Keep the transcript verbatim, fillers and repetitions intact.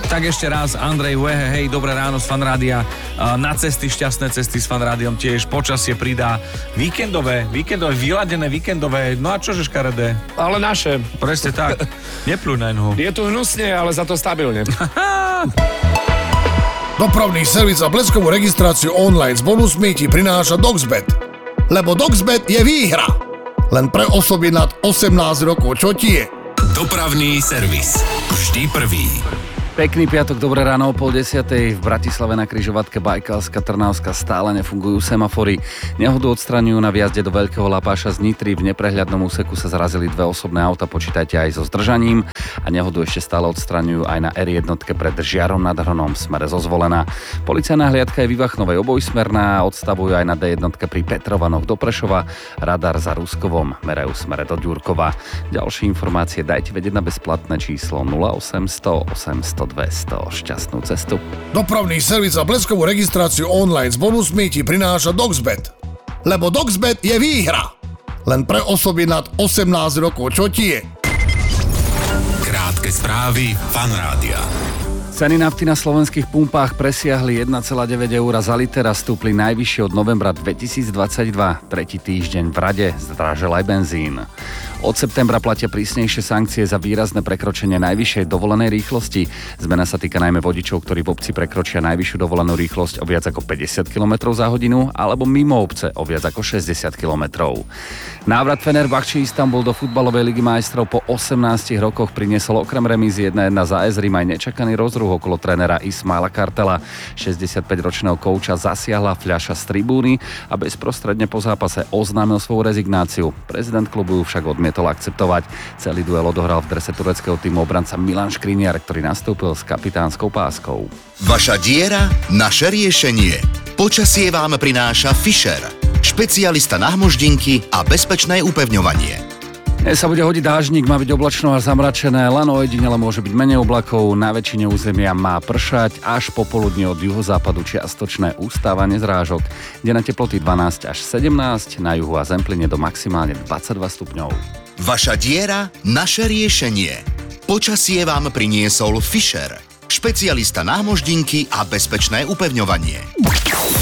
tak ešte raz Andrej Wehe, hej, dobré ráno z Fanrádia. Na cesty, šťastné cesty s Fanrádiom tiež, počasie pridá. Víkendové, víkendové, vyladené víkendové, no a čože škaredé? Ale naše. Presne tak, nepľuj na inhu. Je tu hnusne, ale za to stabilne. Dopravný servis a bleskovú registráciu online s bonusmi ti prináša Doxbet. Lebo Doxbet je výhra. Len pre osoby nad osemnásť rokov, čo ti je? Dopravný servis. Vždy prvý. Pekný piatok, dobré ráno o pol desiatej. V Bratislave na križovatke Bajkalská Trnavská stále nefungujú semafory. Nehodu odstraňujú na vjazde do Veľkého Lapáša z Nitry. V neprehľadnom úseku sa zrazili dve osobné auta, počítajte aj so zdržaním. A nehodu ešte stále odstraňujú aj na er jedna pred Žiarom nad Hronom v smere zo Zvolena. Policajná hliadka je Vývachnovej obojsmerná, odstavujú aj na dé jedna pri Petrovanoch do Prešova. Radar za Ruskovom merajú smere do Ďurkova. Ďalšie informácie dajte vedieť na bezplatné číslo nula osemsto osemsto dvesto. Šťastnú cestu. Dopravný servis a bleskovú registráciu online s bonusmi ti prináša Doxbet. Lebo Doxbet je výhra. Len pre osoby nad osemnásť rokov, čo ti je? Krátke správy Fanrádia. Ceny nafty na slovenských pumpách presiahli jeden celá deväť eur za liter a stúpli najvyššie od novembra dvetisícdvadsaťdva. Tretí týždeň v rade zdražil aj benzín. Od septembra platia prísnejšie sankcie za výrazné prekročenie najvyššej dovolenej rýchlosti. Zmena sa týka najmä vodičov, ktorí v obci prekročia najvyššiu dovolenú rýchlosť o viac ako päťdesiat kilometrov za hodinu alebo mimo obce o viac ako šesťdesiat kilometrov. Návrat Fenerbahče Istanbul do futbalovej ligy majstrov po osemnástich rokoch priniesol okrem remízy jedna jedna za es Rim aj nečakaný rozruch okolo trénera Ismaila Kartela. šesťdesiatpäťročného kouča zasiahla fľaša z tribúny a bezprostredne po zápase oznámil svoju rezignáciu. Prezident klubu však odmietol akceptovať. Celý duel odohral v drese tureckého týmu obranca Milan Škriniar, ktorý nastúpil s kapitánskou páskou. Vaša diera, naše riešenie. Počasie vám prináša Fischer, špecialista na hmoždinky a bezpečné upevňovanie. Dnes sa bude hodiť dážnik, má byť oblačno až zamračené, len ojedinele môže byť menej oblakov, na väčšine územia má pršať, až popoludne od juhozápadu čiastočné ústávanie zrážok. Denné teploty dvanásť až sedemnásť, na juhu a Zempline do maximálne dvadsaťdva stupňov. Vaša diera, naše riešenie. Počasie vám priniesol Fischer, špecialista na hmoždinky a bezpečné upevňovanie.